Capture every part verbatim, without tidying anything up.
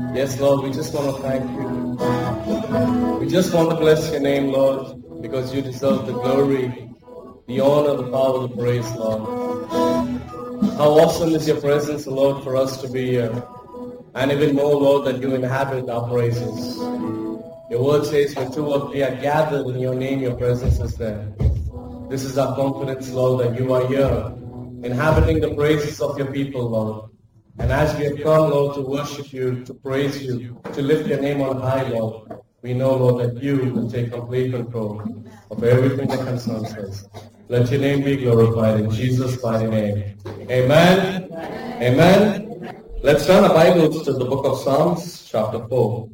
Yes, Lord, we just want to thank you. We just want to bless your name, Lord, because you deserve the glory, the honor, the power, the praise, Lord. How awesome is your presence, Lord, for us to be here. And even more, Lord, that you inhabit our praises. Your word says, when two or three are gathered in your name, your presence is there. This is our confidence, Lord, that you are here, inhabiting the praises of your people, Lord. And as we have come, Lord, to worship you, to praise you, to lift your name on high, Lord, we know, Lord, that you will take complete control of everything that concerns us. Let your name be glorified in Jesus' mighty name. Amen. Amen. Let's turn our Bibles to the book of Psalms, chapter four.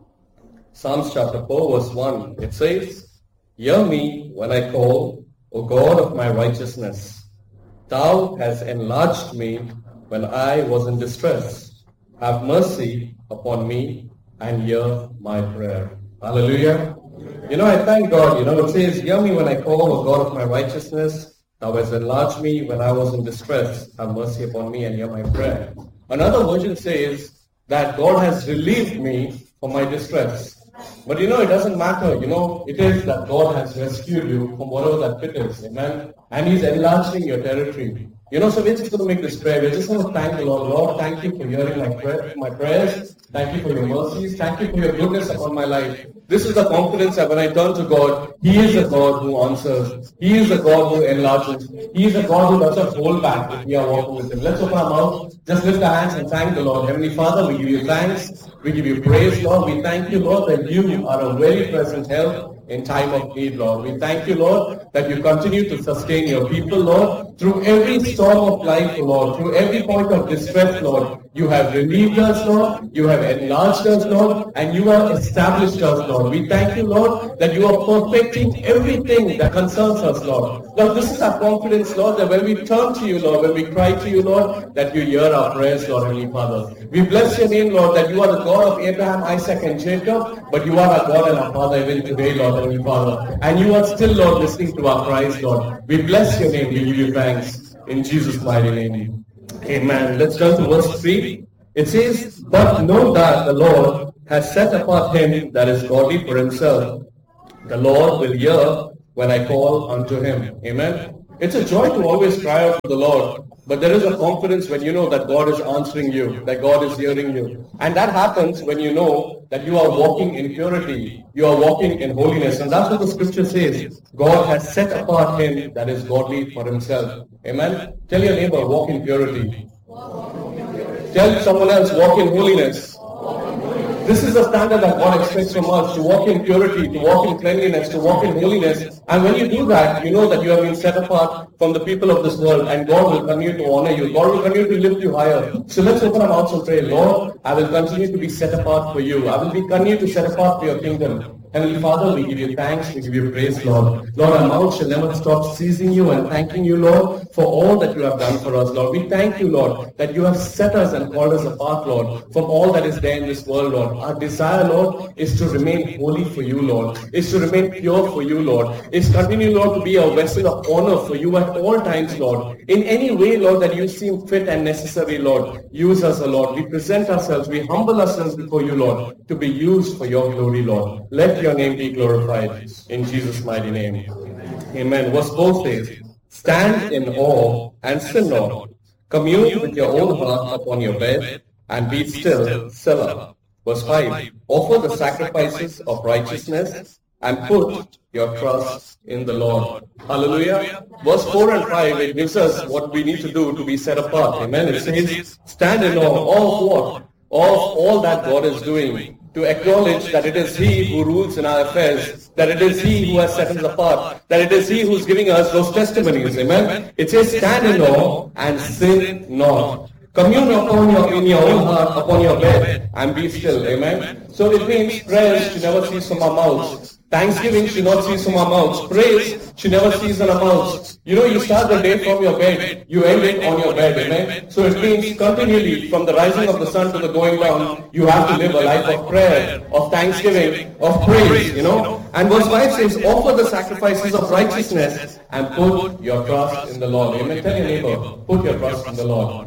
Psalms chapter four, verse one. It says, Hear me when I call, O God of my righteousness. Thou hast enlarged me when I was in distress. Have mercy upon me and hear my prayer. Hallelujah. You know, I thank God. You know, it says, Hear me when I call, O God of my righteousness. Thou hast enlarged me when I was in distress. Have mercy upon me and hear my prayer. Another version says that God has relieved me from my distress. But you know, it doesn't matter. You know, it is that God has rescued you from whatever that pit is. Amen. And He's enlarging your territory. You know, so we're just going to make this prayer. We're just going to thank the Lord. Lord, thank you for hearing my, prayer, my prayers. Thank you for your mercies. Thank you for your goodness upon my life. This is the confidence that when I turn to God, He is a God who answers. He is a God who enlarges. He is a God who doesn't hold back if we are walking with Him. Let's open our mouth. Just lift our hands and thank the Lord. Heavenly Father, we give you thanks. We give you praise, Lord. We thank you, Lord, that you are a very present help in time of need, Lord. We thank you, Lord, that you continue to sustain your people, Lord, through every storm of life, Lord, through every point of distress, Lord. You have relieved us, Lord. You have enlarged us, Lord, and you have established us, Lord. We thank you, Lord, that you are perfecting everything that concerns us, Lord. Lord, this is our confidence, Lord, that when we turn to you, Lord, when we cry to you, Lord, that you hear our prayers, Lord, Heavenly Father. We bless your name, Lord, that you are the God of Abraham, Isaac, and Jacob, but you are our God and our Father even today, Lord, Heavenly Father. And you are still, Lord, listening to our cries, Lord. We bless your name. We give you thanks. In Jesus' mighty name. Amen. Let's turn to verse three. It says, But know that the Lord has set apart him that is godly for himself. The Lord will hear when I call unto him. Amen. It's a joy to always cry out to the Lord. But there is a confidence when you know that God is answering you, that God is hearing you. And that happens when you know that you are walking in purity. You are walking in holiness. And that's what the scripture says. God has set apart him that is godly for himself. Amen. Tell your neighbor, walk in purity. Tell someone else, walk in holiness. This is the standard that God expects from us, to walk in purity, to walk in cleanliness, to walk in holiness. And when you do that, you know that you have been set apart from the people of this world, and God will continue to honor you. God will continue to lift you higher. So let's open our mouths and pray, Lord, I will continue to be set apart for you. I will be continue to set apart for your kingdom. Heavenly Father, we give you thanks, we give you praise, Lord. Lord, our mouth shall never stop seizing you and thanking you, Lord, for all that you have done for us, Lord. We thank you, Lord, that you have set us and called us apart, Lord, from all that is there in this world, Lord. Our desire, Lord, is to remain holy for you, Lord, is to remain pure for you, Lord, is continue, Lord, to be a vessel of honor for you at all times, Lord. In any way, Lord, that you seem fit and necessary, Lord, use us, Lord. We present ourselves, we humble ourselves before you, Lord, to be used for your glory, Lord. Let your name be glorified in Jesus' mighty name. Amen. Verse four says, Stand in awe and sin not. Commune with your own heart upon your bed and be still, Selah. Verse five, Offer the sacrifices of righteousness and put your trust in the Lord. Hallelujah. Verse four and five, it gives us what we need to do to be set apart. Amen. It says, Stand in awe of what? Of all that God is doing. To acknowledge that it is He who rules in our affairs, that it is He who has set us apart, that it is He who is giving us those testimonies. Amen. It says, Stand in awe and sin not. Commune upon your, in your own heart upon your bed and be still. Amen. So it means prayers should never cease from our mouths. Thanksgiving should not cease from our mouths. Praise should never cease on our mouths. You know, you start the day from your bed, you end it on your bed. Amen. So it means continually from the rising of the sun to the going down, you have to live a life of prayer, of thanksgiving, of praise, you know. And verse five says, Offer the sacrifices of righteousness and put your trust in the Lord. Amen. Tell your neighbor, put your trust in the Lord.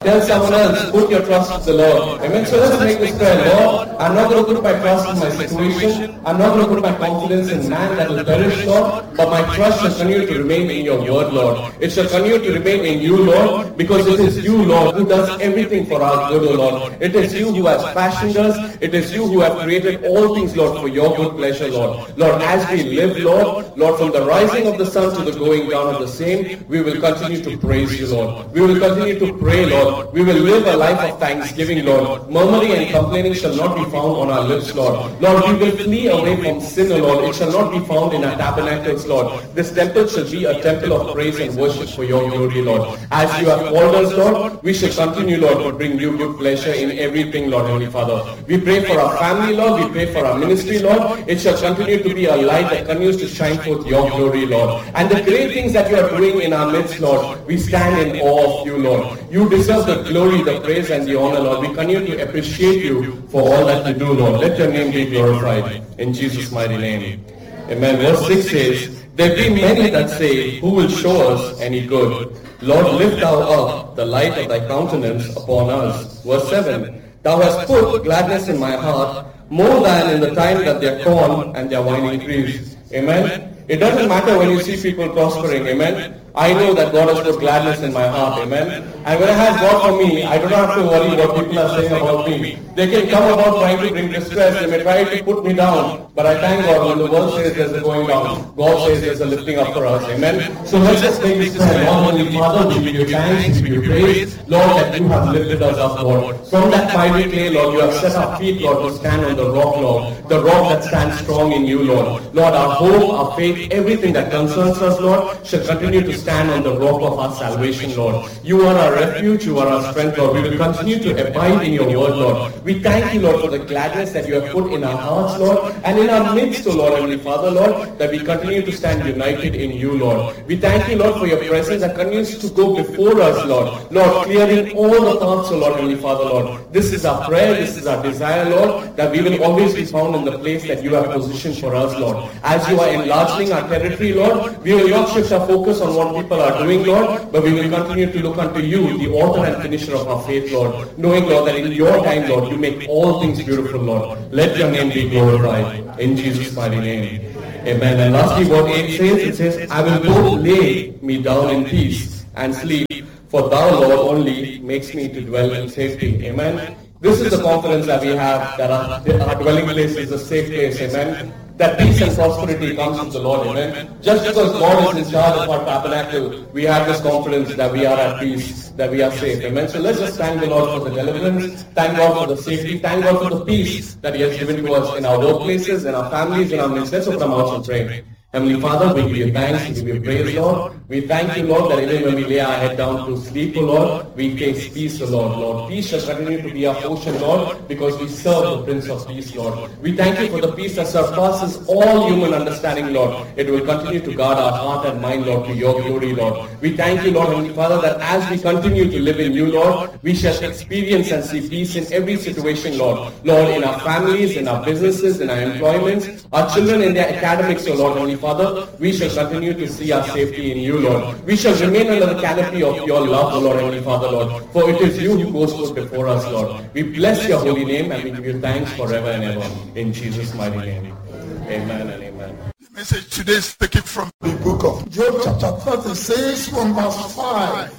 Tell someone else, put your trust in the Lord. Amen. So let's make this prayer. Lord, I'm not going to put my trust in my situation. I'm not going to put my confidence in man that will perish, Lord. But my trust shall continue to remain in your word, Lord. It shall continue to remain in you, Lord, because it is you, Lord, who does everything for our good, O Lord. It is you who has fashioned us. It is you who have created all things, Lord, for your good pleasure, Lord. Lord, as we live, Lord, Lord, from the rising of the sun to the going down of the same, we will continue to praise you, Lord. We will continue to pray, Lord. We will live a life of thanksgiving, Lord. Murmuring and complaining shall not be found on our lips, Lord. Lord, we will flee away from sin, O Lord. It shall not be found in our tabernacles, Lord. This temple shall be a temple of praise and worship for your glory, Lord. As you have called us, Lord, we shall continue, Lord, to bring you good pleasure in everything, Lord, Heavenly Father. We pray for our family, Lord. We pray for our ministry, Lord. It shall continue to be a light that continues to shine forth your glory, Lord. And the great things that you are doing in our midst, Lord, we stand in awe of you, Lord. You deserve the glory, the praise, and the honor, Lord. We continue to appreciate you for all that you do, Lord. Let your name be glorified. In Jesus' mighty name. Amen. Verse six says, there be many that say, who will show us any good? Lord, lift thou up the light of thy countenance upon us. Verse seven, thou hast put gladness in my heart, more than in the time that their corn and their wine increased. Amen. It doesn't matter when you see people prospering. Amen. I know that God has put gladness in my heart. Amen. And when I have God for me, I don't have to worry what people are saying about me. They can come about trying to bring distress. They may try to put me down. But I thank God when the world says there's a going down, God says there's a lifting up for us. Amen. So let's just make this prayer. Lord, Holy Father, we give you thanks, we give you praise. Lord, that you have lifted us up, Lord. From that mighty clay, Lord, you have set our feet, Lord, to stand on the rock, Lord. The rock that stands strong in you, Lord. Lord, our hope, our faith, everything that concerns us, Lord, shall continue to stand on the rock of our salvation, Lord. You are our refuge, you are our strength, Lord. We will continue to abide in your word, Lord. We thank you, Lord, for the gladness that you have put in our hearts, Lord, and in our midst, O Lord, Heavenly Father, Lord, that we continue to stand united in you, Lord. We thank you, Lord, for your presence that continues to go before us, Lord. Lord, clearing all the paths, O Lord, Heavenly Father, Lord. This is our prayer, this is our desire, Lord, that we will always be found in the place that you have positioned for us, Lord. As you are enlarging our territory, Lord, we will not shift our focus on what people are doing, Lord, but we will continue to look unto you, the author and finisher of our faith, Lord, knowing, Lord, that in your time, Lord, you make all things beautiful, Lord. Let your name be glorified. In Jesus' mighty name. Amen. And lastly, what eight says, it says, I will both lay me down in peace and sleep, for thou, Lord, only makes me to dwell in safety. Amen. This is the confidence that we have, that our, our dwelling place is a safe place. Amen. That peace and prosperity comes from the Lord. Amen. Just because God is in charge of our tabernacle, we have this confidence that we are at peace, that we are safe. Amen. So let's just thank the Lord for the deliverance, thank God for the safety, thank God for the peace that He has given to us in our workplaces, in our families, in our midst. Let's open our mouths and pray. Heavenly Father, we give you thanks, we give you praise, Lord. We thank you, Lord, that even when we lay our head down to sleep, O Lord, we taste peace, O Lord. Lord, peace shall continue to be our portion, Lord, because we serve the Prince of Peace, Lord. We thank you for the peace that surpasses all human understanding, Lord. It will continue to guard our heart and mind, Lord, to your glory, Lord. We thank you, Lord, Heavenly Father, that as we continue to live in you, Lord, we shall experience and see peace in every situation, Lord. Lord, in our families, in our businesses, in our employments, our children in their academics, O Lord, Heavenly Father, we shall continue to see our safety in you, Lord. We shall remain under the canopy of your love, O Lord, Heavenly Father, Lord. For it is you who goes forth before us, Lord. We bless your holy name and we give you thanks forever and ever. In Jesus' mighty name. Amen and amen. The message today is taken from the book of Job chapter thirty-six from verse five.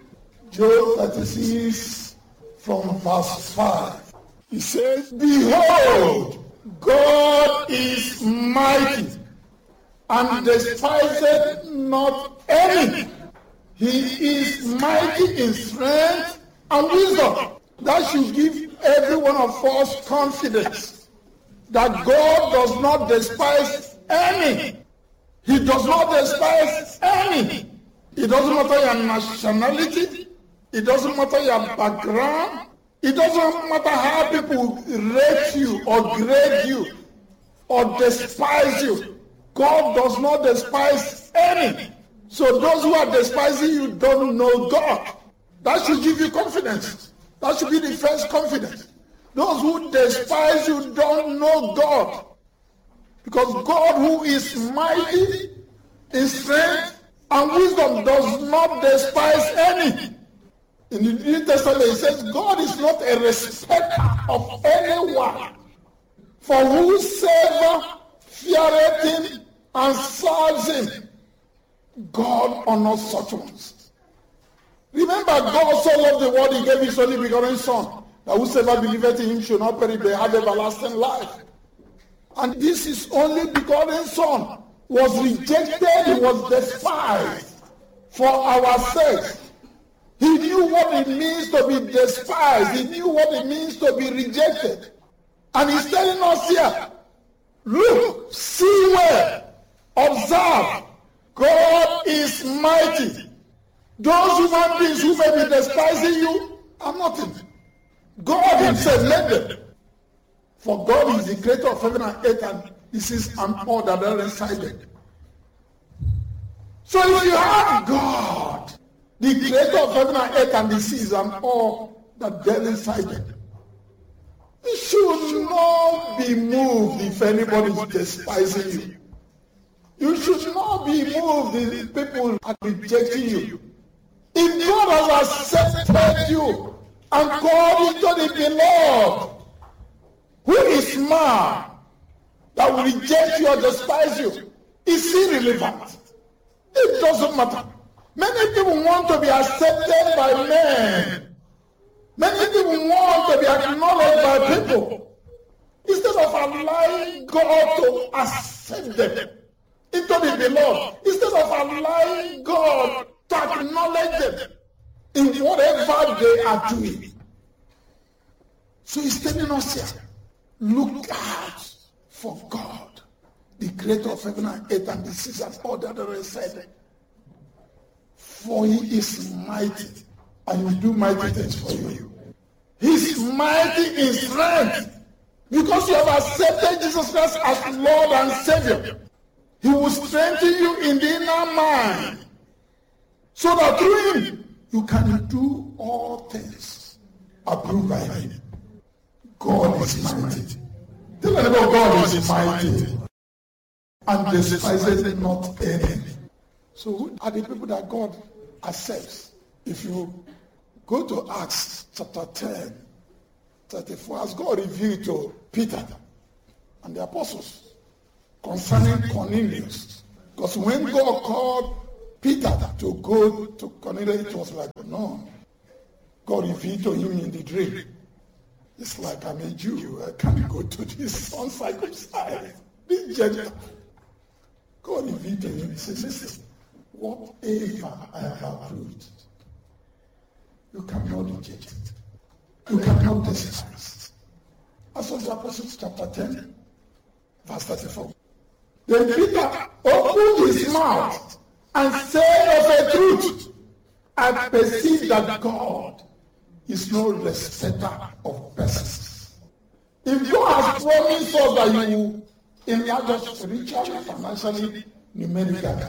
Job thirty-six from verse five. He says, behold, God is mighty, and despiseth not any. He is mighty in strength and wisdom. That should give every one of us confidence that God does not despise any. He does not despise any. It doesn't matter your nationality. It doesn't matter your background. It doesn't matter how people rate you or grade you or despise you. God does not despise any. So those who are despising you don't know God. That should give you confidence. That should be the first confidence. Those who despise you don't know God. Because God, who is mighty in strength and wisdom, does not despise any. In the New Testament, it says, God is not a respecter of anyone. For whosoever feareth him and serves him, God honors such ones. Remember, God so loved the world, he gave his only begotten Son, that whosoever believeth in him should not perish but have everlasting life. And this is only begotten Son was rejected, he was despised for our sake. He knew what it means to be despised. He knew what it means to be rejected. And he's telling us here, look, see well, observe, God is mighty. Those human beings who may be despising you are nothing. God himself made them. For God is the creator of heaven and earth, and this is an order that resided. So if you have God, the creator of heaven and earth and the seas and all that dwell inside them, you should not be moved if anybody is despising you. You should not be moved if people are rejecting you. If God has accepted you and called into the beloved, who is man that will reject you or despise you? Is irrelevant. It doesn't matter. Many people want to be accepted by men. Many people want to be acknowledged by people. Instead of allowing God to accept them into the beloved, instead of allowing God to acknowledge them in whatever they are doing. So he's telling us here, look out for God, the creator of heaven and earth and the seas and all that are inside. For he is mighty, and will do mighty things for you. He is mighty in strength, because you have accepted Jesus Christ as Lord and Savior. He will strengthen you in the inner mind, so that through him you can do all things approved by him. God is mighty. Tell them about God is mighty, and despises not any. So who are the people that God accepts? If you go to Acts chapter ten, thirty-four, as God revealed to Peter and the apostles concerning Cornelius. Because when God called Peter to go to Cornelius, it was like, no. God revealed to him in the dream. It's like, I'm a Jew, I can't go to this uncircumcised, this Gentile. God revealed to him, he says, listen, whatever I have approved, you cannot reject it. You cannot despise. As of the Apostles chapter ten, verse thirty-four. Then Peter opened his mouth and said of a truth, I perceive that God is no respecter of persons. If God has promised us that you will enlarge us spiritually, financially, numerically,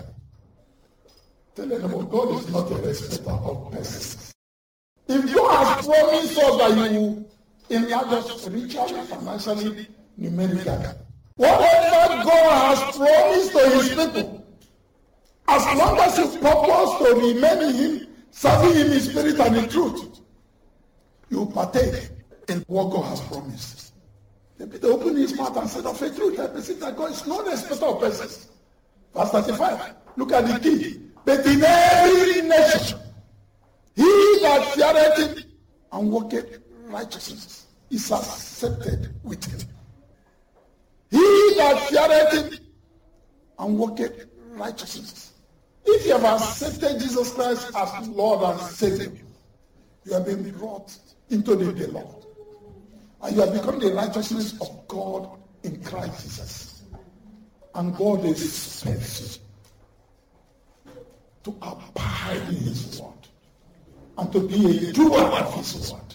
tell them about God is not a respecter of persons. If God has promised us that you will enlarge us spiritually, financially, numerically, whatever God has promised to his people, as long as you purpose to remain in him, serving him in spirit and in truth, you partake in what God has promised. Then Peter opened his mouth and said, of a truth, I perceive that God is no respecter of persons. Verse thirty-five, look at the key. But in every nation, he that feareth him and worketh righteousness is accepted with him. He that feareth him and worketh righteousness. If you have accepted Jesus Christ as Lord and Savior, you have been brought into the beloved. And you have become the righteousness of God in Christ Jesus. And God expects you to abide in his word and to be a doer of his word.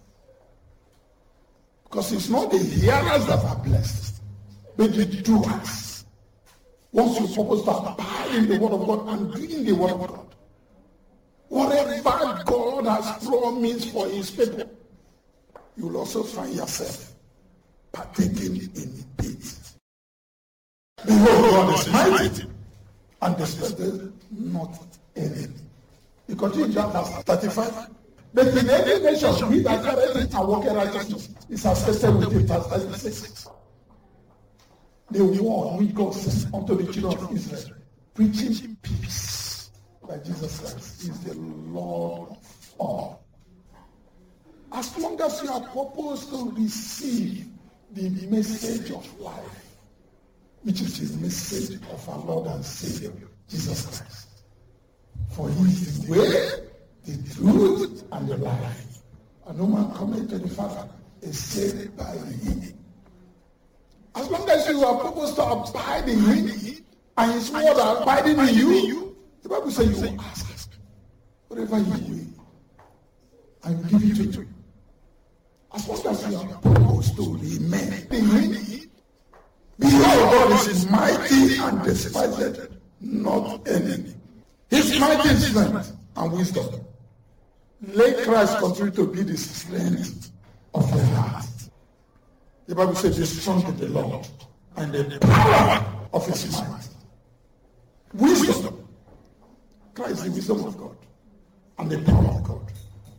Because it's not the hearers that are blessed, but the doers. Once you purpose to abide in the word of God and doing the word of God, whatever God has promised for his people, you will also find yourself partaking in it. Behold, God is mighty and despaises not any. You continue that verse thirty-five. But in every nation, he that carries it and walketh righteousness is accepted with him. Verse thirty-six. The word which God sent unto the children of Israel, preaching peace, that Jesus Christ is the Lord of all. As long as you are purposed to receive the message of life, which is the message of our Lord and Savior, Jesus Christ. For he is the way, the truth, and the life. And no man cometh to the Father except by him. As long as you are purposed to abide in him, and his word are abiding in you, the Bible says you will ask whatever you will, and give it to you. As long as you are purposed to remain in him, behold, God is mighty and despised not any. His mighty strength and wisdom. Let Christ continue to be the strength of your heart. The Bible says, be strong in the Lord and the power of his might. Wisdom. Christ, the wisdom of God and the power of God.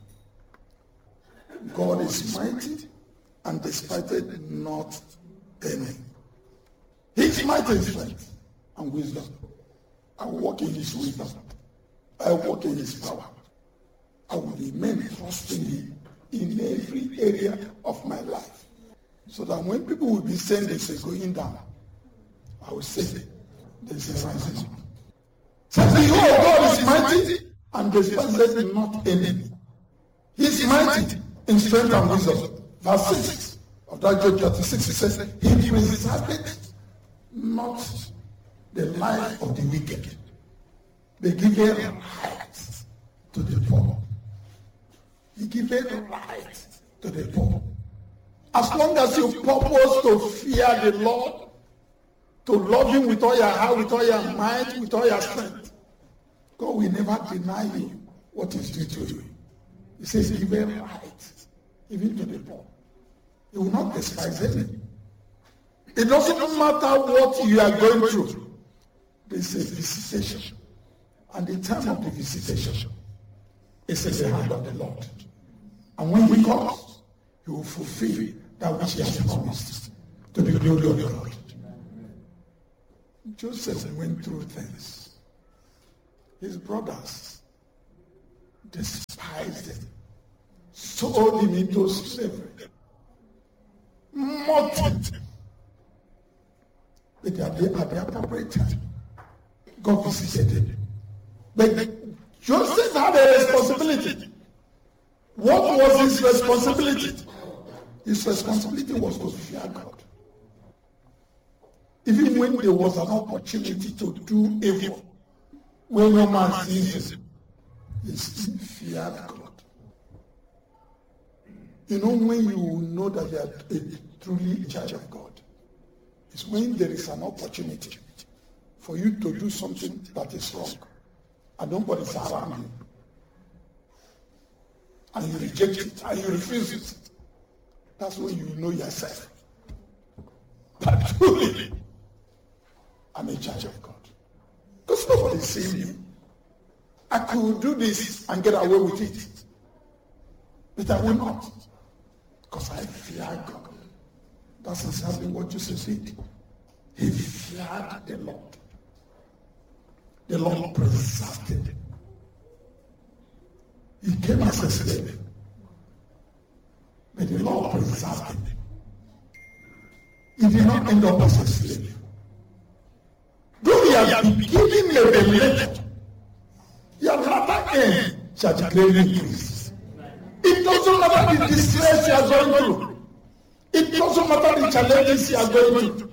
God is mighty and despised not any. His mighty strength and wisdom. I walk in his wisdom. I walk in his power. I will remain trusting him in every area of my life. So that when people will be saying this is going down, I will say there's a rising up. So behold, God is mighty and despised not any. He is mighty in strength and wisdom. Verse six of that Job thirty-six, he says, he preserveth not the life of the wicked. They give a right to the poor. He gives a right to the poor. As long as you purpose to fear the Lord, to love him with all your heart, with all your might, with all your strength, God will never deny you what is due to you. He says, give a right, even to the poor. He will not despise any. It doesn't matter what you are going through. There's a visitation. And the time of the visitation is in the hand of the Lord. And when he comes, he will fulfill that which he has promised to the glory of God. Joseph went through things. His brothers despised him, sold him into slavery, mocked him. But at the, at the appropriate time, God visited him. But Joseph had a responsibility. What was his responsibility? His responsibility was to fear God. Even when there was an opportunity to do evil, when no man sees him, he still feared God. You know when you know that you are truly in charge of God? It's when there is an opportunity for you to do something that is wrong and nobody's around you. And you reject it and you refuse it. That's when you know yourself. But truly, I'm in charge of God. Because nobody's seeing me. I could do this and get away with it. But I will not. Because I fear God. That's exactly what Jesus did. He feared the Lord. The Lord preserved him. He came as a slave. But the Lord preserved him. He did not end up as a slave. Though he has been given a believer, your latter end shall be greatly increased. It doesn't matter the distress you are going through. It doesn't matter the challenges you are going through.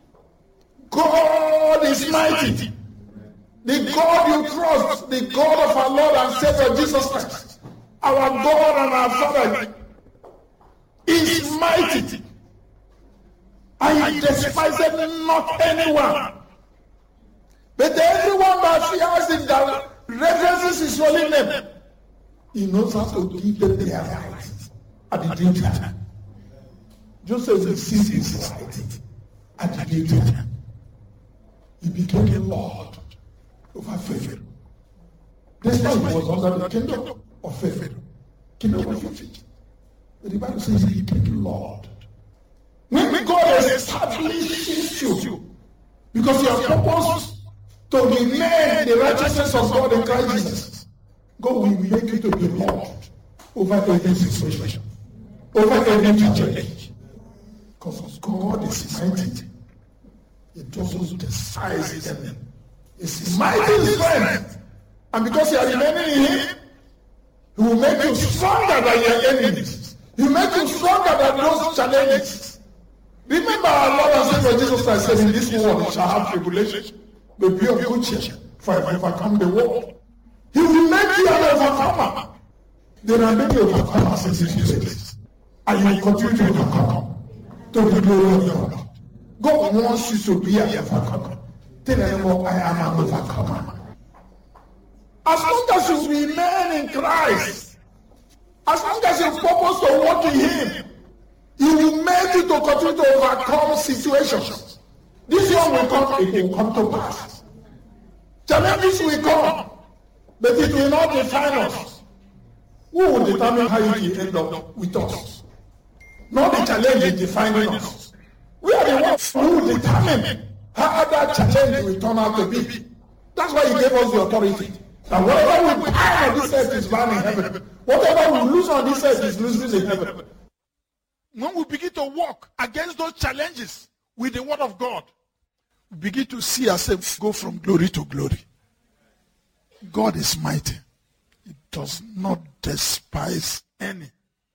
God is mighty. The God you trust, the God of our Lord and Savior Jesus Christ, our God and our Father, is mighty. And he despises not anyone. But everyone that fears him, that reverences his holy name, he knows how to give them their rights at the due time. Joseph received his right at the due time. He became the Lord over Pharaoh. That's why he was under the kingdom of Pharaoh. Kingdom of it. But the Bible says he became Lord. When God establishes you, because you are purposed to remain the righteousness of God in Christ Jesus, God will make you to be Lord over every situation, over every challenge. Because God is mighty. He doesn't despise them. It's mighty in strength. And because you are remaining in Him, He will make you stronger than your enemies. He will make you stronger than those challenges. Remember our Lord and Savior Jesus Christ said, in this world you shall have tribulation, but be of good cheer, for I have overcome the world. He will make you an overcomer. There are many overcomers in this place. And you will continue to overcome to the glory of God. God wants you to be an overcomer. Tell them, I am an overcomer. As long as you remain in Christ, as long as you purpose to walk in Him, He will make you to continue to overcome situations. This one will come, it will come to pass. Challenges will come, but it will not define us. Who will determine how it will end up with us? Not the challenge is defining us. We are the ones who will determine how that challenge will turn out to be. That's why He gave us the authority. That whatever we find on this earth is bound in heaven. Whatever we lose on this earth is losing in heaven. When we begin to walk against those challenges with the word of God, we begin to see ourselves go from glory to glory. God is mighty. He does not despise any.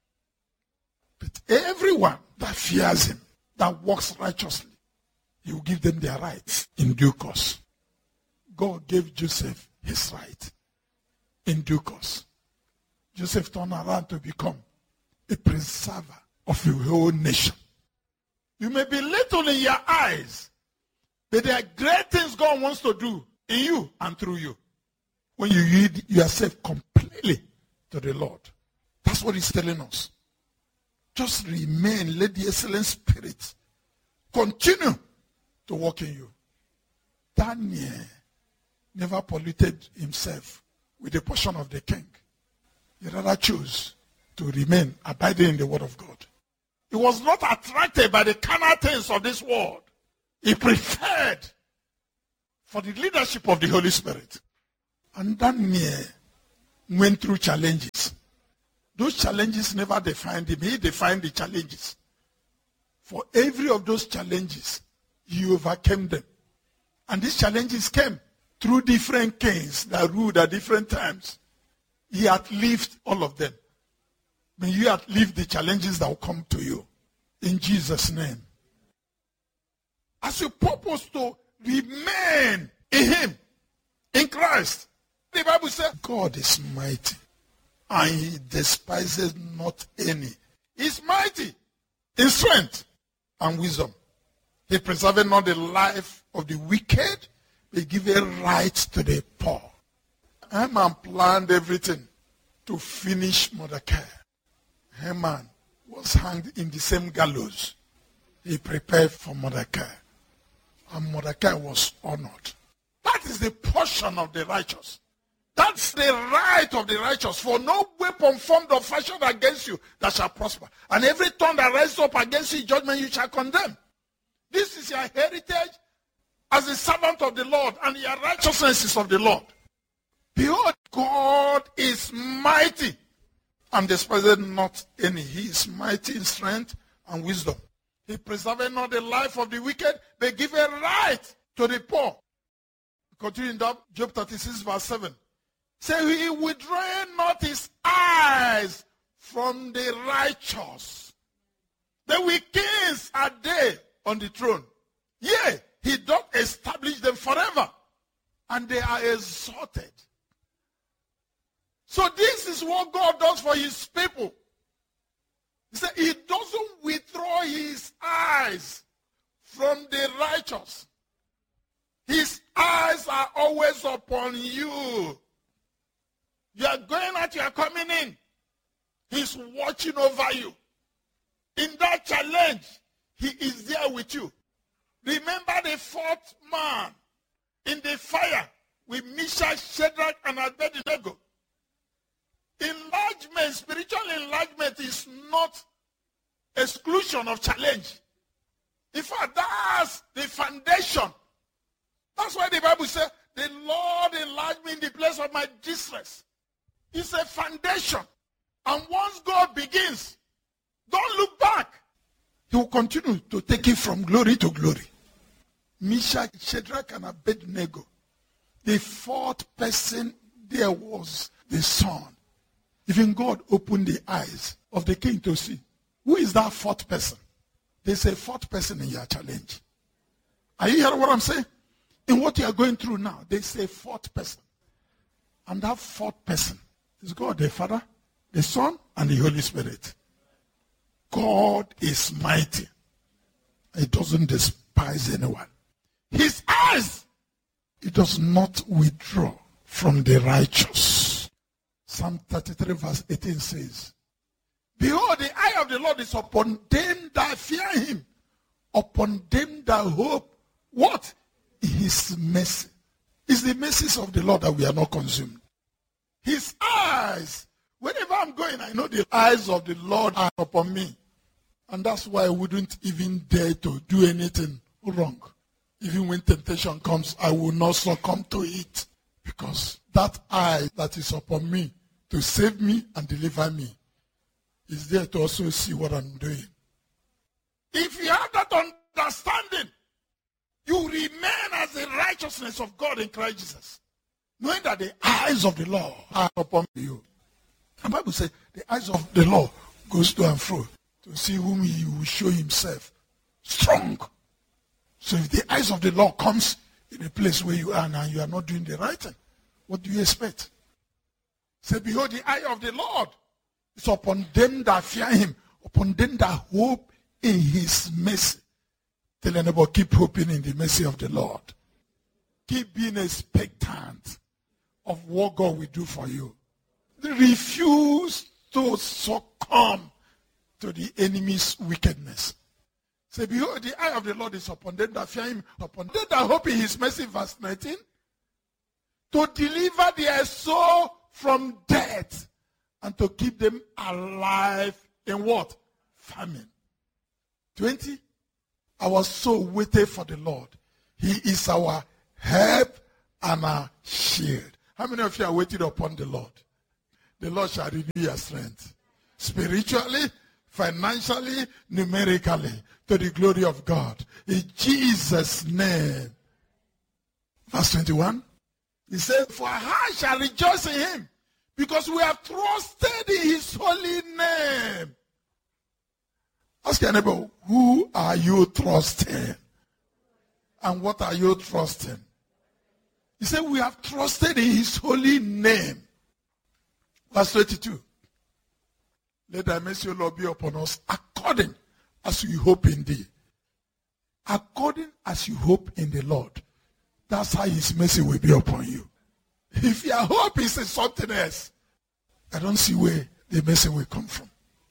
But everyone that fears Him, that walks righteously, He will give them their rights in due course. God gave Joseph his right in due course. Joseph turned around to become a preserver of the whole nation. You may be little in your eyes, but there are great things God wants to do in you and through you when you yield yourself completely to the Lord. That's what He's telling us. Just remain, let the excellent spirit continue to work in you. Daniel never polluted himself with a portion of the king. He rather chose to remain abiding in the word of God. He was not attracted by the carnal things of this world. He preferred for the leadership of the Holy Spirit. And Daniel went through challenges. Those challenges never defined him. He defined the challenges. For every of those challenges, he overcame them. And these challenges came through different kings that ruled at different times. He had lived all of them. May you outlive the challenges that will come to you. In Jesus' name. As you purpose to remain in Him, in Christ, the Bible says, God is mighty, and He despises not any. He's mighty in strength and wisdom. He preserveth not the life of the wicked, but giveth right to the poor. Haman planned everything to finish Mordecai. Haman was hanged in the same gallows. He prepared for Mordecai. And Mordecai was honored. That is the portion of the righteous. That's the right of the righteous. For no weapon formed or fashioned against you that shall prosper. And every tongue that rises up against you in judgment you shall condemn. This is your heritage as a servant of the Lord, and your righteousness is of the Lord. Behold, God is mighty, and despiseth not any. He is mighty in strength and wisdom. He preserveth not the life of the wicked, but giveth right to the poor. Continuing down, Job thirty-six verse seven. Say, He withdraweth not His eyes from the righteous. The wicked are they on the throne. Yea, He doth establish them forever, and they are exalted. So this is what God does for His people. He said He doesn't withdraw His eyes from the righteous. His eyes are always upon you. You are going out, you are coming in. He's watching over you. In that challenge, He is there with you. Remember the fourth man in the fire with Meshach, Shadrach, and Abednego. Enlargement, spiritual enlargement is not exclusion of challenge. In fact, that's the foundation. That's why the Bible says, the Lord enlarged me in the place of my distress. It's a foundation. And once God begins, don't look back. He will continue to take it from glory to glory. Meshach, Shadrach, and Abednego. The fourth person there was the son. Even God opened the eyes of the king to see. Who is that fourth person? There's a fourth person in your challenge. Are you hearing what I'm saying? In what you are going through now, there's a fourth person. And that fourth person is God the Father, the Son, and the Holy Spirit. God is mighty. He doesn't despise anyone. His eyes, he does not withdraw from the righteous. Psalm thirty-three verse eighteen says, behold, the eye of the Lord is upon them that fear him, upon them that hope, what? His mercy. It's the mercies of the Lord that we are not consumed. His eyes, wherever I'm going, I know the eyes of the Lord are upon me. And that's why I wouldn't even dare to do anything wrong. Even when temptation comes, I will not succumb to it. Because that eye that is upon me to save me and deliver me is there to also see what I'm doing. If you have that understanding, you remain as the righteousness of God in Christ Jesus. Knowing that the eyes of the Lord are upon you. The Bible says the eyes of the Lord goes to and fro to see whom he will show himself strong. So if the eyes of the Lord comes in a place where you are now, you are not doing the right thing, what do you expect? Say, behold, the eye of the Lord is upon them that fear him, upon them that hope in his mercy. Tell anybody, keep hoping in the mercy of the Lord. Keep being expectant of what God will do for you. Refuse to succumb to the enemy's wickedness. Say, behold, the eye of the Lord is upon them that fear him, upon them that hope in his mercy, verse nineteen, to deliver their soul from death and to keep them alive in what? Famine. twenty, our soul waited for the Lord. He is our help and our shield. How many of you are waiting upon the Lord? The Lord shall renew your strength. Spiritually, financially, numerically, to the glory of God. In Jesus' name. Verse twenty-one. He said, for our heart shall rejoice in him, because we have trusted in his holy name. Ask your neighbor, who are you trusting? And what are you trusting? He said, we have trusted in his holy name. Verse twenty-two. Let thy mercy, O Lord, be upon us according as we hope in thee. According as you hope in the Lord. That's how his mercy will be upon you. If your hope is in something else, I don't see where the mercy will come from.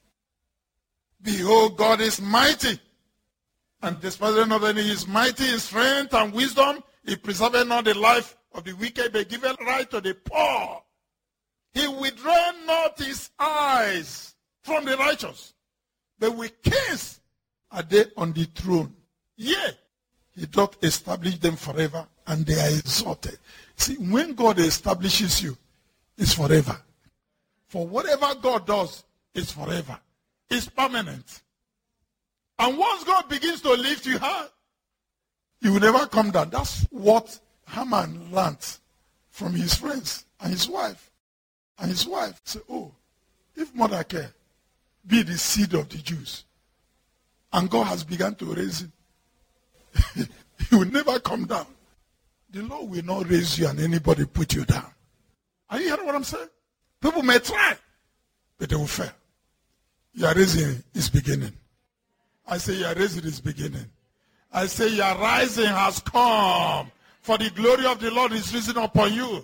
Behold, God is mighty. And despite not that he is mighty in strength and wisdom, he preserveth not the life of the wicked, but giveth right to the poor. He withdrew not his eyes from the righteous, but with kings are they on the throne. Yea, he doth establish them forever, and they are exalted. See, when God establishes you, it's forever. For whatever God does, it's forever. It's permanent. And once God begins to lift you high, you will never come down. That's what Haman learned from his friends and his wife. And his wife said, oh, if Mordecai be the seed of the Jews, and God has begun to raise him, he will never come down. The Lord will not raise you and anybody put you down. Are you hearing what I'm saying? People may try, but they will fail. Your raising is beginning. I say your raising is beginning. I say your rising has come. For the glory of the Lord is risen upon you.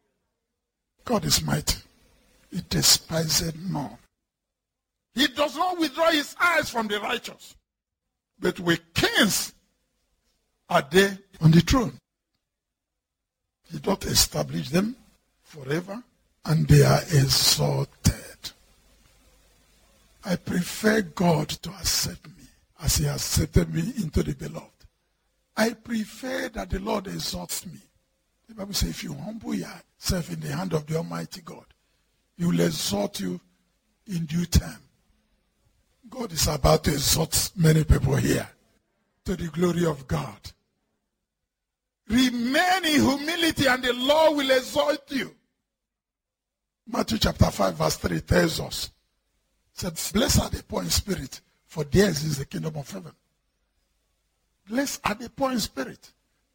God is mighty. He despiseth none. He does not withdraw his eyes from the righteous. But with kings are they on the throne. He doth establish them forever and they are exalted. I prefer God to accept me as he accepted me into the beloved. I prefer that the Lord exalts me. The Bible says, if you humble yourself in the hand of the Almighty God, he will exalt you in due time. God is about to exalt many people here to the glory of God. Remain in humility and the Lord will exalt you. Matthew chapter five verse three tells us, said, blessed are the poor in spirit, for theirs is the kingdom of heaven. Blessed are the poor in spirit.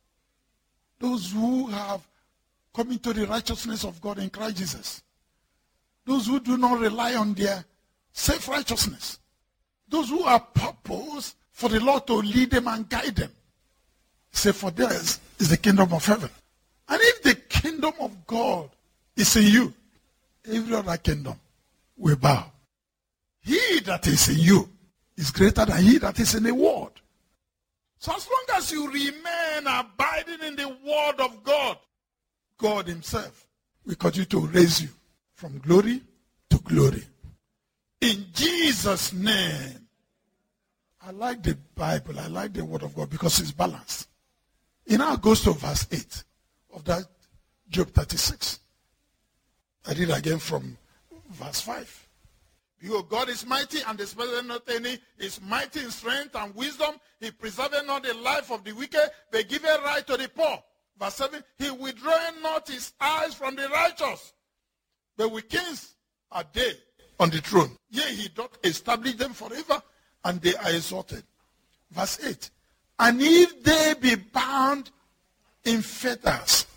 Those who have come into the righteousness of God in Christ Jesus. Those who do not rely on their self-righteousness. Those who are purpose for the Lord to lead them and guide them. Say, for theirs is the kingdom of heaven. And if the kingdom of God is in you, every other kingdom will bow. He that is in you is greater than he that is in the world. So as long as you remain abiding in the word of God, God himself will continue to raise you from glory to glory. In Jesus' name. I like the Bible. I like the word of God because it's balanced. It now goes to verse eight of that Job thirty-six. I read again from verse five. Behold, God is mighty and despiseth not any. He is mighty in strength and wisdom. He preserveth not the life of the wicked, but giveth right to the poor. Verse seven. He withdraweth not his eyes from the righteous, but with kings are they on the throne. Yea, he doth establish them forever, and they are exalted. Verse eight. And if they be bound in fetters,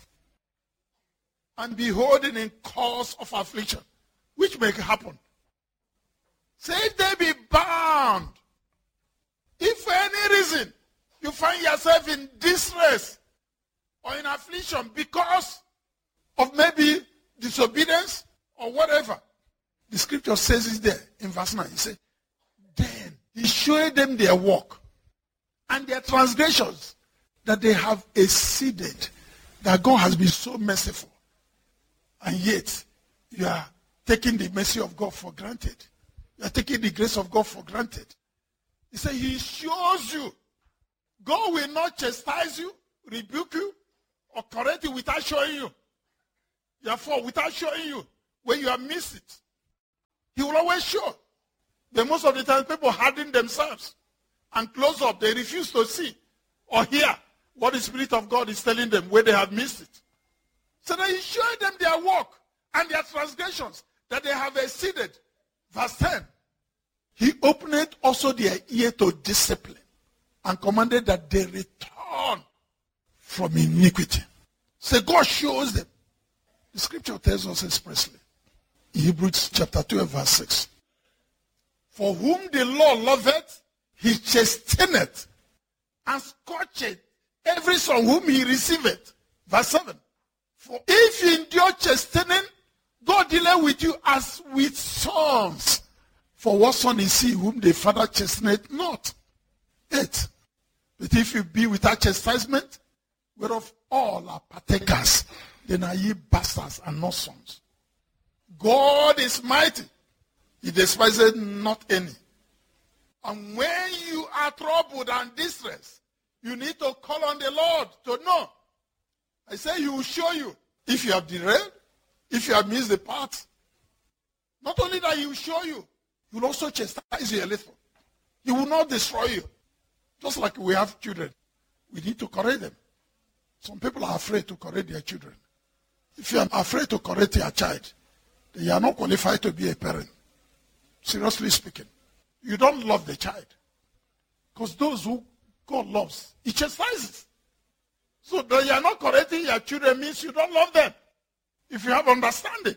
and be holding in cause of affliction, which may happen. Say if they be bound, if for any reason you find yourself in distress or in affliction because of maybe disobedience or whatever, the scripture says it there in verse nine. He said, then he showed them their work and their transgressions that they have exceeded, that God has been so merciful. And yet, you are taking the mercy of God for granted. You are taking the grace of God for granted. He said, he shows you. God will not chastise you, rebuke you, or correct you without showing you. Therefore, without showing you when you have missed it. He will always show. But most of the time, people harden themselves and close up. They refuse to see or hear what the Spirit of God is telling them where they have missed it. So that he showed them their work and their transgressions that they have exceeded. Verse ten. He opened also their ear to discipline and commanded that they return from iniquity. So God shows them. The scripture tells us expressly. In Hebrews chapter twelve verse six. For whom the Lord loveth, he chasteneth and scourgeth every son whom he receiveth. Verse seven. For if you endure chastening, God dealeth with you as with sons. For what son is he whom the father chasteneth not? Eight. But if you be without chastisement, whereof all are partakers, then are ye bastards and not sons. God is mighty. He despises not any. And when you are troubled and distressed, you need to call on the Lord to know. I say he will show you if you have derailed, if you have missed the path. Not only that he will show you, he will also chastise you a little. He will not destroy you. Just like we have children. We need to correct them. Some people are afraid to correct their children. If you are afraid to correct your child, then you are not qualified to be a parent. Seriously speaking. You don't love the child. Because those who God loves, he chastises. So that you are not correcting your children means you don't love them. If you have understanding.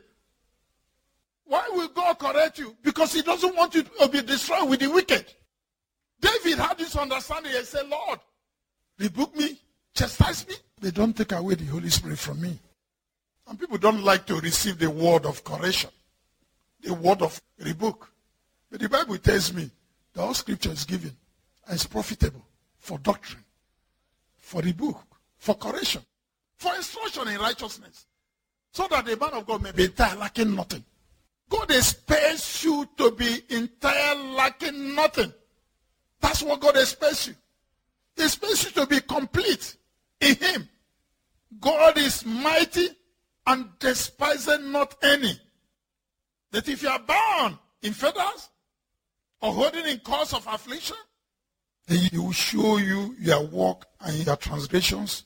Why will God correct you? Because he doesn't want you to be destroyed with the wicked. David had this understanding. He said, Lord, rebuke me, chastise me. They don't take away the Holy Spirit from me. And people don't like to receive the word of correction. The word of rebuke. But the Bible tells me that all scripture is given and is profitable for doctrine, for rebuke, for correction, for instruction in righteousness, so that the man of God may be entire, lacking nothing. God expects you to be entire, lacking nothing. That's what God expects you. He expects you to be complete in him. God is mighty and despising not any. That if you are bound in fetters or holding in cause of affliction, then he will show you your work and your transgressions,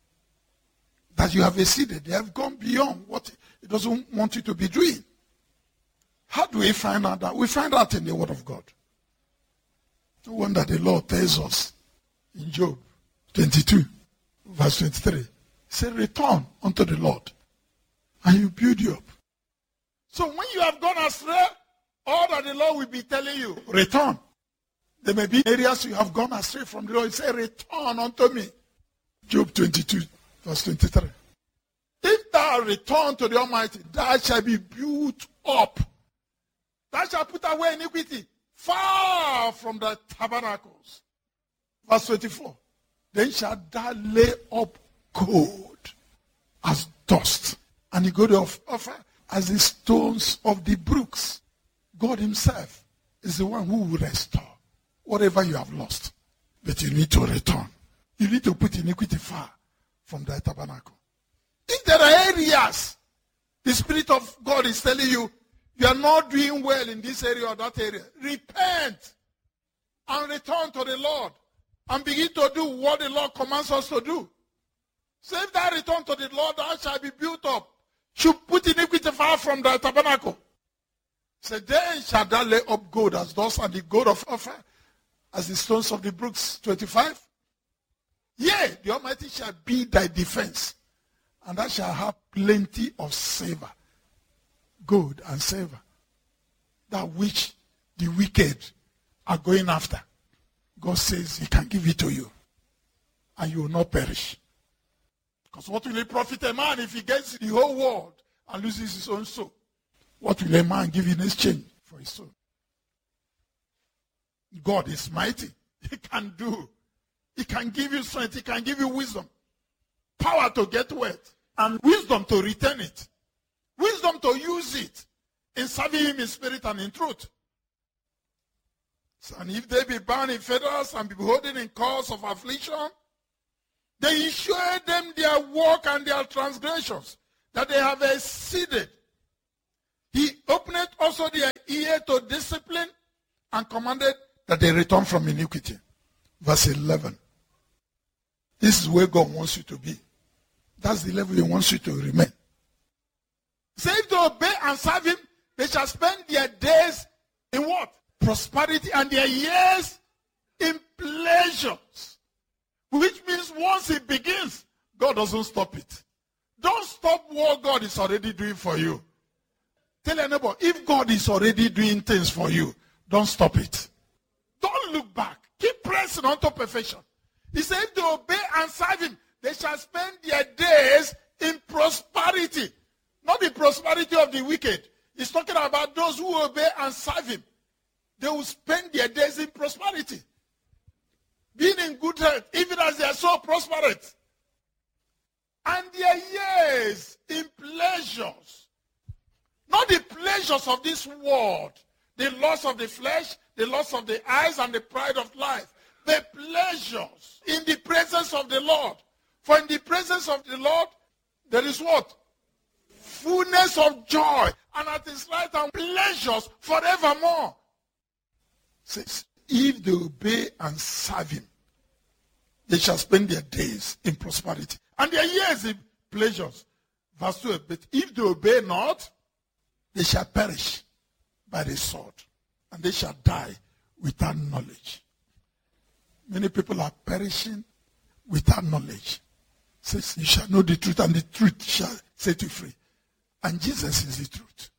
that you have exceeded. They have gone beyond what he doesn't want you to be doing. How do we find out that? We find out in the Word of God. No wonder the Lord tells us in Job twenty-two, verse twenty-three. He said, return unto the Lord, and you build you up. So when you have gone astray, all that the Lord will be telling you, return. There may be areas you have gone astray from the Lord. He said, return unto me. Job twenty-two, verse twenty-three. If thou return to the Almighty, thou shalt be built up. Thou shalt put away iniquity far from the tabernacles. Verse twenty-four. Then shalt thou lay up gold as dust, and the gold of offer as the stones of the brooks. God himself is the one who will restore whatever you have lost. But you need to return. You need to put iniquity far from the tabernacle. If there are areas the Spirit of God is telling you, you are not doing well in this area or that area, repent and return to the Lord and begin to do what the Lord commands us to do. So if thou return to the Lord, thou shalt be built up. Should put iniquity far from the tabernacle. So then shall thou lay up gold as dust, and the gold of offer as the stones of the brooks. twenty-five. Yea, the Almighty shall be thy defense, and thou shalt have plenty of silver, gold and silver, that which the wicked are going after. God says he can give it to you, and you will not perish. Because what will it profit a man if he gets the whole world and loses his own soul? What will a man give in exchange for his soul? God is mighty. He can do. He can give you strength. He can give you wisdom. Power to get wealth. And wisdom to retain it. Wisdom to use it in serving him in spirit and in truth. So, and if they be bound in fetters and be beholden in cause of affliction, then he showed them their work and their transgressions, that they have exceeded. He opened also their ear to discipline and commanded that they return from iniquity. Verse eleven. This is where God wants you to be. That's the level he wants you to remain. Say if they obey and serve him, they shall spend their days in what? Prosperity, and their years in pleasures. Which means once it begins, God doesn't stop it. Don't stop what God is already doing for you. Tell your neighbor, if God is already doing things for you, don't stop it. Don't look back. Keep pressing on to perfection. He said, if they obey and serve him, they shall spend their days in prosperity. Not the prosperity of the wicked. He's talking about those who obey and serve him. They will spend their days in prosperity. Being in good health, even as they are so prosperous. And their years in pleasures. Not the pleasures of this world. The loss of the flesh, the loss of the eyes, and the pride of life. The pleasures in the presence of the Lord. For in the presence of the Lord, there is what? Fullness of joy. And at his right hand, pleasures forevermore. Says, if they obey and serve him, they shall spend their days in prosperity, and their years in pleasures. Verse twelve, but if they obey not, they shall perish by the sword, and they shall die without knowledge. Many people are perishing without knowledge. It says, you shall know the truth, and the truth shall set you free. And Jesus is the truth.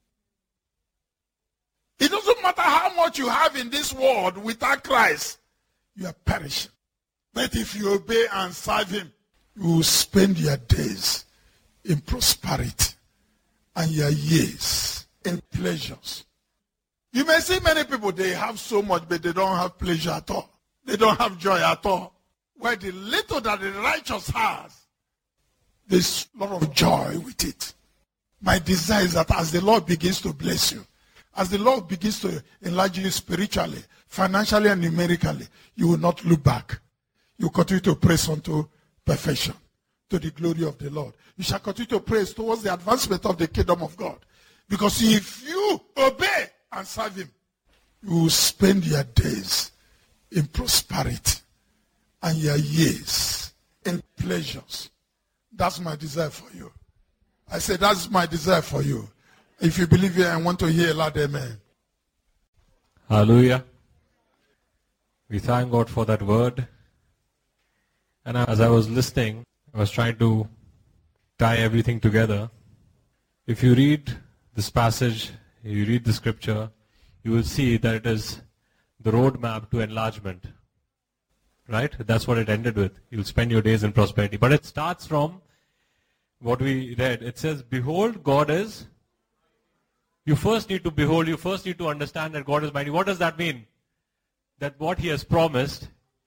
It doesn't matter how much you have in this world without Christ, you are perishing. But if you obey and serve him, you will spend your days in prosperity and your years in pleasures. You may see many people, they have so much, but they don't have pleasure at all. They don't have joy at all. Where the little that the righteous has, There's a lot of joy with it. My desire is that as the Lord begins to bless you, as the Lord begins to enlarge you spiritually, financially, and numerically, you will not look back. You will continue to press unto perfection, to the glory of the Lord. You shall continue to praise towards the advancement of the kingdom of God. Because if you obey and serve him, you will spend your days in prosperity and your years in pleasures. That's my desire for you. I said, that's my desire for you. If you believe it and want to hear a loud amen. Hallelujah. We thank God for that word. And as I was listening, I was trying to tie everything together. If you read this passage, you read the scripture, you will see that it is the roadmap to enlargement. Right? That's what it ended with. You'll spend your days in prosperity. But it starts from what we read. It says, behold, God is... You first need to behold, you first need to understand that God is mighty. What does that mean? That what he has promised,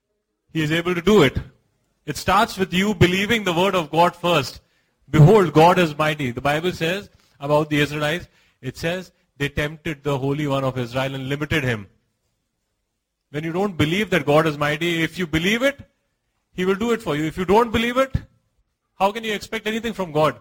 he is able to do it. It starts with you believing the word of God first. Behold, God is mighty. The Bible says about the Israelites, it says they tempted the Holy One of Israel and limited him. When you don't believe that God is mighty, if you believe it, he will do it for you. If you don't believe it, how can you expect anything from God?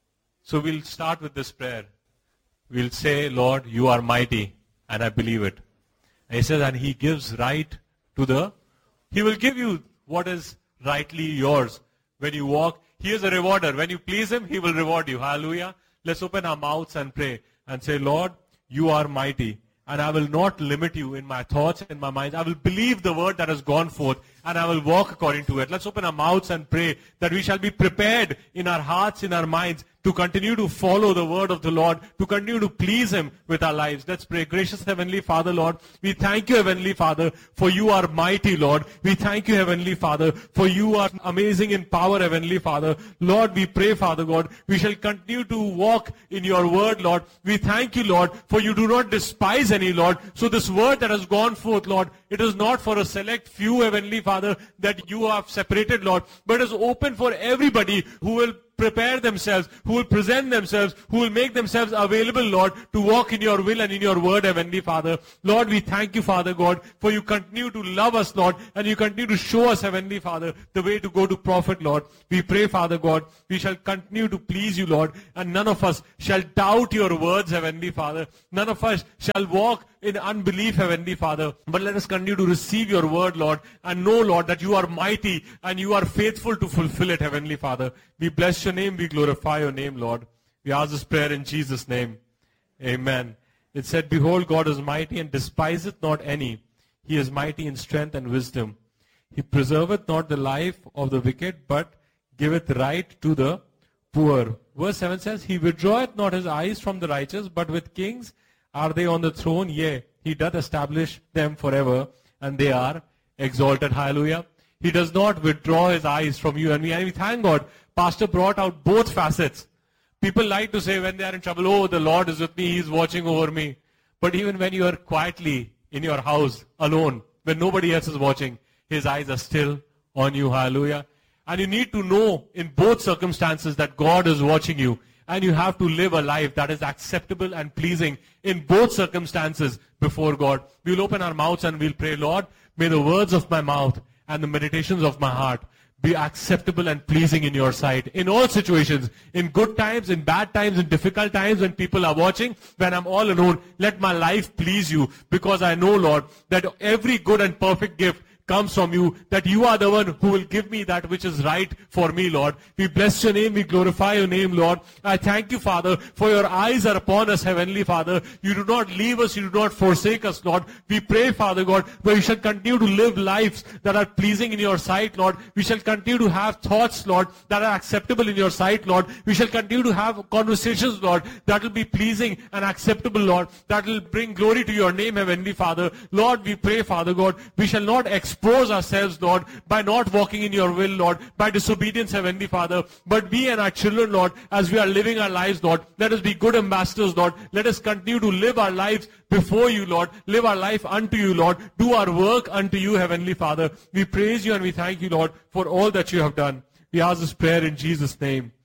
So we'll start with this prayer. We'll say, Lord, you are mighty, and I believe it. And he says, and he gives right to the, he will give you what is rightly yours. When you walk, he is a rewarder. When you please him, he will reward you. Hallelujah. Let's open our mouths and pray and say, Lord, you are mighty, and I will not limit you in my thoughts, in my mind. I will believe the word that has gone forth, and I will walk according to it. Let's open our mouths and pray that we shall be prepared in our hearts, in our minds, to continue to follow the word of the Lord, to continue to please him with our lives. Let's pray. Gracious Heavenly Father, Lord, we thank you, Heavenly Father, for you are mighty, Lord. We thank you, Heavenly Father, for you are amazing in power, Heavenly Father. Lord, we pray, Father God, we shall continue to walk in your word, Lord. We thank you, Lord, for you do not despise any, Lord. So this word that has gone forth, Lord, it is not for a select few, Heavenly Father, that you have separated, Lord, but it is open for everybody who will prepare themselves, who will present themselves, who will make themselves available, Lord, to walk in your will and in your word, Heavenly Father. Lord, we thank you, Father God, for you continue to love us, Lord, and you continue to show us, Heavenly Father, the way to go to profit, Lord. We pray, Father God, we shall continue to please you, Lord, and none of us shall doubt your words, Heavenly Father. None of us shall walk in unbelief, Heavenly Father, but let us continue to receive your word, Lord, and know, Lord, that you are mighty and you are faithful to fulfill it, Heavenly Father. We bless your name, we glorify your name, Lord. We ask this prayer in Jesus' name. Amen. It said, behold, God is mighty and despiseth not any. He is mighty in strength and wisdom. He preserveth not the life of the wicked, but giveth right to the poor. Verse seven says, he withdraweth not his eyes from the righteous, but with kings are they on the throne? Yea, he doth establish them forever, and they are exalted. Hallelujah. He does not withdraw his eyes from you and me. And we thank God, Pastor brought out both facets. People like to say when they are in trouble, oh, the Lord is with me, he's watching over me. But even when you are quietly in your house, alone, when nobody else is watching, his eyes are still on you. Hallelujah. And you need to know in both circumstances that God is watching you. And you have to live a life that is acceptable and pleasing in both circumstances before God. We'll open our mouths and we'll pray, Lord, may the words of my mouth and the meditations of my heart be acceptable and pleasing in your sight. In all situations, in good times, in bad times, in difficult times, when people are watching, when I'm all alone, let my life please you. Because I know, Lord, that every good and perfect gift comes from you, that you are the one who will give me that which is right for me, Lord. We bless your name, we glorify your name, Lord. I thank you, Father, for your eyes are upon us, Heavenly Father. You do not leave us, you do not forsake us, Lord. We pray, Father God, where we shall continue to live lives that are pleasing in your sight, Lord. We shall continue to have thoughts, Lord, that are acceptable in your sight, Lord. We shall continue to have conversations, Lord, that will be pleasing and acceptable, Lord, that will bring glory to your name, Heavenly Father. Lord, we pray, Father God, we shall not expect expose ourselves, Lord, by not walking in your will, Lord, by disobedience, Heavenly Father. But we and our children, Lord, as we are living our lives, Lord, let us be good ambassadors, Lord. Let us continue to live our lives before you, Lord. Live our life unto you, Lord. Do our work unto you, Heavenly Father. We praise you and we thank you, Lord, for all that you have done. We ask this prayer in Jesus' name.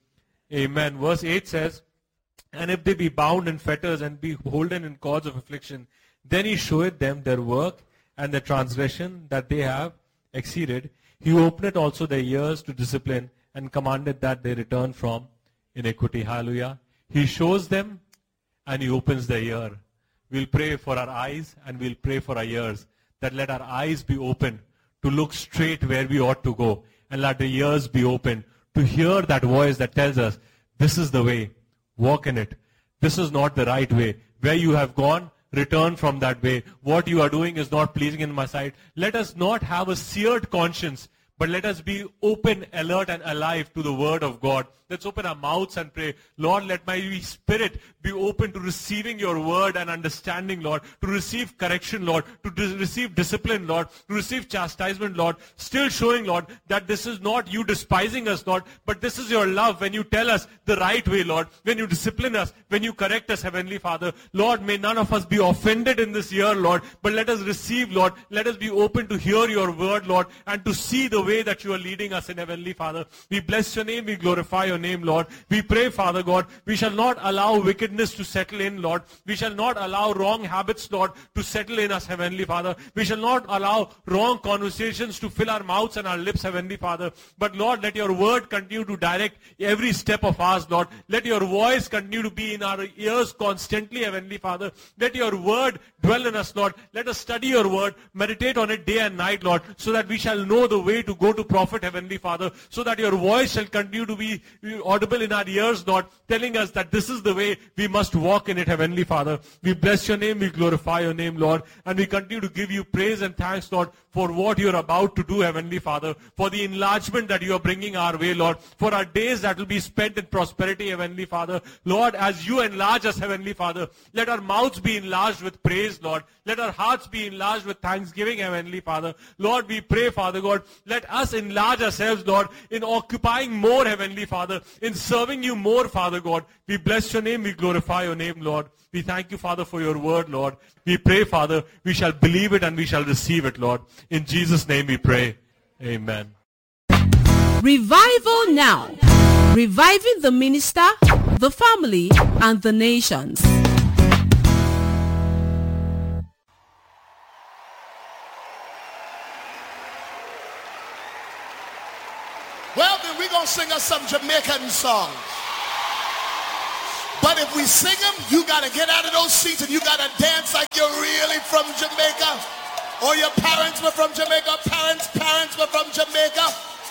Amen. Verse eight says, and if they be bound in fetters and be holden in cords of affliction, then he showeth them their work and the transgression that they have exceeded. He openeth also their ears to discipline and commandeth that they return from iniquity. Hallelujah. He shows them and he opens their ear. We'll pray for our eyes and we'll pray for our ears, that let our eyes be open to look straight where we ought to go, and let the ears be open to hear that voice that tells us, this is the way, walk in it. This is not the right way. Where you have gone, return from that way. What you are doing is not pleasing in my sight. Let us not have a seared conscience, but let us be open, alert, and alive to the word of God. Let's open our mouths and pray. Lord, let my spirit be open to receiving your word and understanding, Lord, to receive correction, Lord, to dis- receive discipline, Lord, to receive chastisement, Lord, still showing, Lord, that this is not you despising us, Lord, but this is your love when you tell us the right way, Lord, when you discipline us, when you correct us, Heavenly Father. Lord, may none of us be offended in this year, Lord, but let us receive, Lord, let us be open to hear your word, Lord, and to see the way that you are leading us in, Heavenly Father. We bless your name, we glorify your name, Lord. We pray, Father God, we shall not allow wickedness to settle in, Lord. We shall not allow wrong habits, Lord, to settle in us, Heavenly Father. We shall not allow wrong conversations to fill our mouths and our lips, Heavenly Father. But Lord, let your word continue to direct every step of ours, Lord. Let your voice continue to be in our ears constantly, Heavenly Father. Let your word dwell in us, Lord. Let us study your word, meditate on it day and night, Lord, so that we shall know the way to go to profit, Heavenly Father, so that your voice shall continue to be audible in our ears, Lord, telling us that this is the way we must walk in it, Heavenly Father. We bless your name, we glorify your name, Lord, and we continue to give you praise and thanks, Lord, for what you're about to do, Heavenly Father, for the enlargement that you are bringing our way, Lord, for our days that will be spent in prosperity, Heavenly Father. Lord, as you enlarge us, Heavenly Father, let our mouths be enlarged with praise, Lord. Let our hearts be enlarged with thanksgiving, Heavenly Father. Lord, we pray, Father God, let us enlarge ourselves, Lord, in occupying more, Heavenly Father, in serving you more, Father God. We bless your name, we glorify your name, Lord. We thank you, Father, for your word, Lord. We pray, Father, we shall believe it and we shall receive it, Lord. In Jesus' name we pray. Amen. Revival now. Reviving the minister, the family, and the nations. Well, then we're going to sing us some Jamaican songs. But if we sing them, you got to get out of those seats and you got to dance like you're really from Jamaica. Or your parents were from Jamaica, parents, parents were from Jamaica.